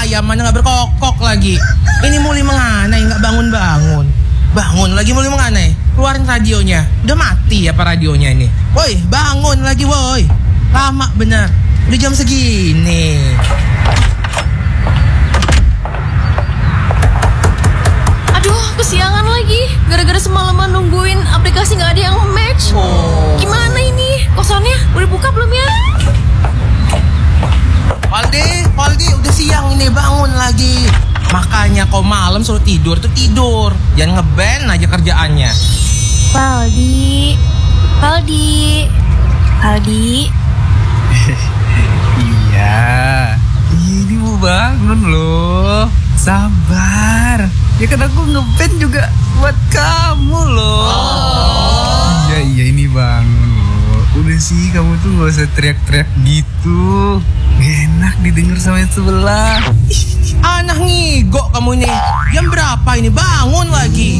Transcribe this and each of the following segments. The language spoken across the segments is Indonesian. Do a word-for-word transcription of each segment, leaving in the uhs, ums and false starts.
ayam mana nggak berkokok lagi. Ini mulai menganai nggak bangun-bangun. Bangun lagi mulai menganai. Keluarin radionya. Udah mati apa radionya ini? Woi, bangun lagi woi. Lama bener. Udah jam segini. Aduh, kesiangan lagi. Gara-gara semalaman nungguin aplikasi nggak ada yang match. Oh. Gimana ini? Kosannya udah buka belum ya? Valdi, Valdi udah siang ini, bangun lagi. Makanya kau malam suruh tidur tuh tidur. Jangan ngeband aja kerjaannya. Valdi, Valdi, Valdi. Iya, ini mau bangun loh. Sabar. Ya kan aku ngeband juga buat kamu loh. Oh. Iya iya ini bangun loh. Udah sih kamu tuh gak usah teriak-teriak gitu. Gak enak didengar sama yang sebelah. Anak ngigok kamu nih. Jam berapa ini? Bangun lagi.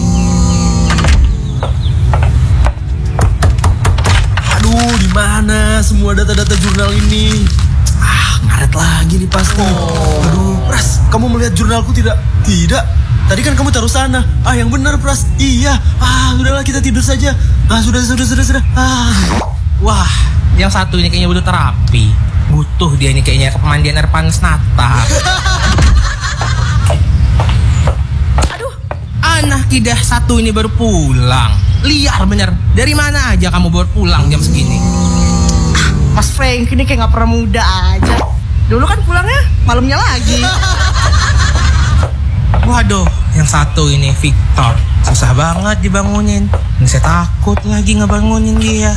Aduh, di mana semua data-data jurnal ini? Ah, ngaret lagi nih pasti. Oh. Aduh, Pras, kamu melihat jurnalku tidak? Tidak. Tadi kan kamu taruh sana. Ah, yang benar, Pras. Iya. Ah, udahlah kita tidur saja. Ah, sudah, sudah, sudah, sudah. Ah. Wah, yang satu ini kayaknya butuh terapi. Butuh dia ini kayaknya ke pemandian air panas Natal. Aduh, anak kidah satu ini baru pulang. Liar bener. Dari mana aja kamu baru pulang jam segini? Mas Frank ini kayak gak pernah muda aja. Dulu kan pulangnya malamnya lagi. Waduh, yang satu ini Victor. Susah banget dibangunin. Ini saya takut lagi ngebangunin dia.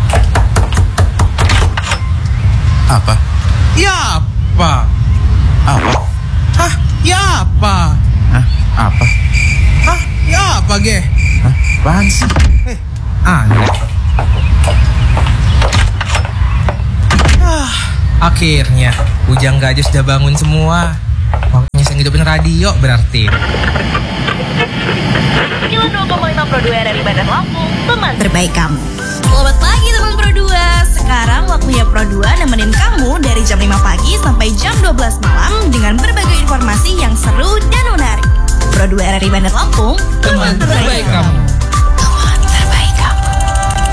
Apa? Ya apa? Apa? Hah? Ya apa? Hah? Apa? Hah? Ya apa, Ge? Hah? Apaan sih? Eh, aneh. Ah, akhirnya Bujang Gajah sudah bangun semua. Waktunya saya ngidupin radio berarti. sembilan puluh dua koma lima Pro dua R R I Bandar Lampung, teman terbaik kamu. Selamat pagi teman Pro dua. Sekarang waktunya Pro dua nemenin kamu dari jam lima pagi sampai jam dua belas malam dengan berbagai informasi yang seru dan menarik. Pro dua R R I Bandar Lampung, Teman terbaik kamu.